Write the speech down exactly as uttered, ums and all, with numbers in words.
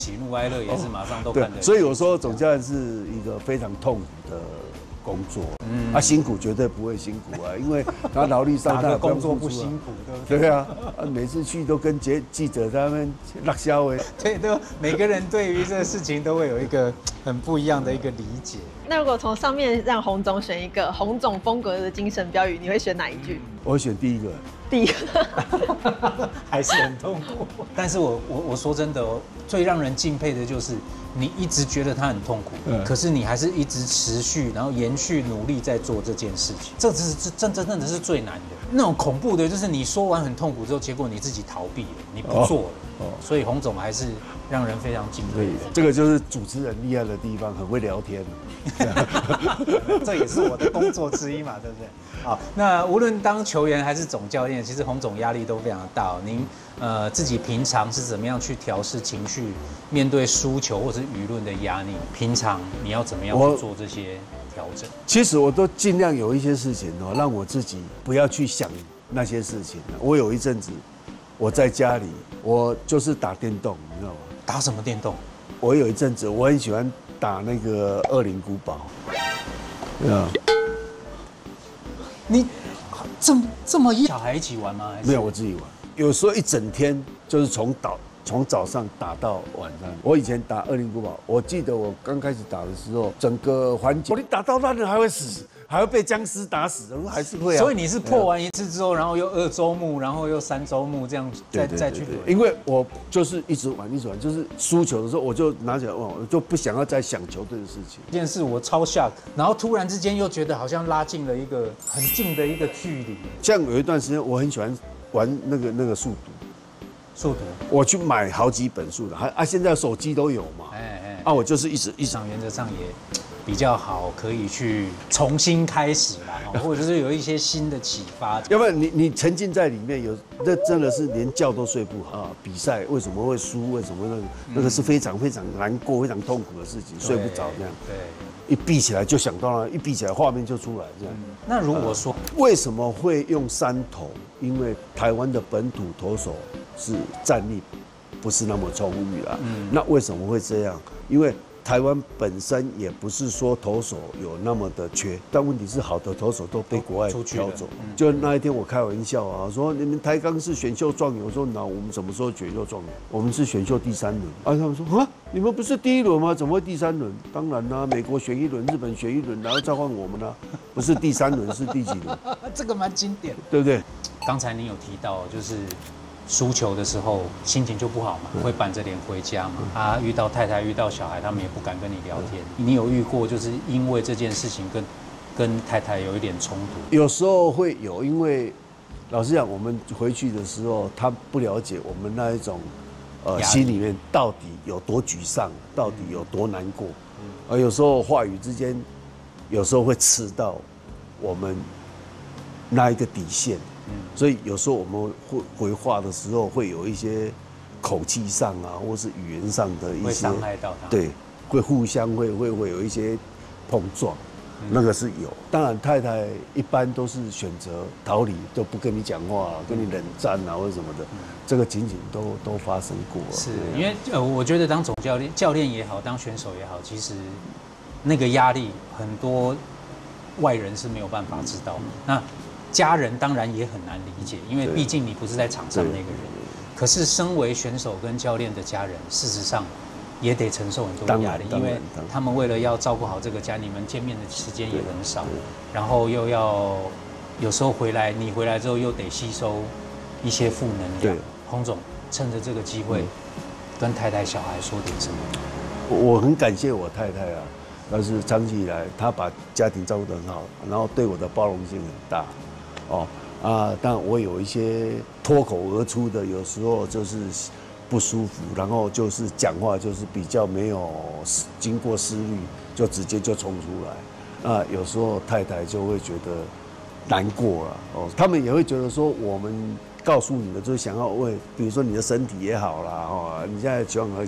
喜怒哀乐也是马上都看得。 所以有时候总教练是一个非常痛苦的工作，嗯，啊辛苦绝对不会辛苦啊，因为他劳力上他工作不辛苦，对不对？ 对啊，啊每次去都跟记记者他们拉销哎， 对，都每个人对于这个事情都会有一个很不一样的一个理解。 那如果从上面让洪总选一个洪总风格的精神标语，你会选哪一句？ 我会选第一个。 第一个还是很痛苦，但是我我我说真的哦，最让人敬佩的就是你一直觉得他很痛苦，嗯、可是你还是一直持续，然后延续努力在做这件事情，这是这真真的是最难的。那种恐怖的就是你说完很痛苦之后，结果你自己逃避了，你不做了。哦，所以洪总还是让人非常敬佩的。 这个就是主持人厉害的地方，很会聊天。 这也是我的工作之一嘛，对不对？好，那无论当球员还是总教练，其实洪总压力都非常大。您呃自己平常是怎么样去调试情绪，面对输球或者是舆论的压力？平常你要怎么样去做这些调整？ 其实我都尽量有一些事情哦，让我自己不要去想那些事情。我有一阵子我在家里，我就是打电动，你知道吗？ 打什么电动？ 我有一阵子我很喜欢打那个《恶灵古堡》，对啊。 你这么这么一小孩一起玩吗？ 没有，我自己玩。有时候一整天就是从早从早上打到晚上。我以前打《恶灵古堡》，我记得我刚开始打的时候，整个环节，你打到烂人还会死，还会被僵尸打死，还是会啊。 所以你是破完一次之后，然后又二周目，然后又三周目这样再再去轮。 因为我就是一直玩一直玩，就是输球的时候我就拿起来玩，我就不想要再想球队的事情。 这件事我超 shock， 然后突然之间又觉得好像拉近了一个很近的一个距离。 像有一段时间我很喜欢玩那个那个速读。 速读， 我去买好几本速读，还啊，现在手机都有嘛，哎哎，啊，我就是一直一直， 原则上也比较好，可以去重新开始啦，或者是有一些新的启发。 要不然你你沉浸在里面，有这真的是连觉都睡不好啊！比赛为什么会输？为什么那个那个是非常非常难过、非常痛苦的事情，睡不着这样。 对， 一闭起来就想到了，一闭起来画面就出来这样。 那如果说为什么会用三投？因为台湾的本土投手是战力不是那么充裕啦。嗯，那为什么会这样？因为台湾本身也不是说投手有那么的缺，但问题是好的投手都被国外挑走。嗯、就那一天我开玩笑啊，说你们台钢是选秀状元，我说那我们什么时候选秀状元？我们是选秀第三轮。啊，他们说啊，你们不是第一轮吗？怎么会第三轮？当然啦、啊，美国选一轮，日本选一轮，然后再换我们啦、啊，不是第三轮是第几轮？ 这个蛮经典， 对不对？ 刚才您有提到，就是输球的时候心情就不好嘛，会板着脸回家嘛。啊，遇到太太、遇到小孩，他们也不敢跟你聊天。你有遇过就是因为这件事情跟跟太太有一点冲突？ 有时候会有，因为老实讲，我们回去的时候，他不了解我们那一种呃心里面到底有多沮丧，到底有多难过。而有时候话语之间，有时候会刺到我们那一个底线。所以有时候我们会回话的时候，会有一些口气上啊，或是语言上的一些会伤害到他， 对，会互相会会会有一些碰撞，嗯、那个是有。当然，太太一般都是选择逃离，都不跟你讲话、啊，跟你冷战啊或者什么的，嗯、这个仅仅都都发生过。 是因为呃，我觉得当总教练、教练也好，当选手也好，其实那个压力很多外人是没有办法知道。嗯、那家人当然也很难理解，因为毕竟你不是在场上那个人。可是，身为选手跟教练的家人，事实上也得承受很多的压力，因为他们为了要照顾好这个家，你们见面的时间也很少，然后又要有时候回来，你回来之后又得吸收一些负能量。洪总，趁着这个机会，跟太太、小孩说点什么？ 我很感谢我太太啊，但是长期以来她把家庭照顾得很好，然后对我的包容性很大。哦啊，但我有一些脱口而出的，有时候就是不舒服，然后就是讲话就是比较没有经过思虑，就直接就冲出来。啊，有时候太太就会觉得难过了哦，他们也会觉得说我们告诉你的就是想要为，比如说你的身体也好啦，哦，你现在球场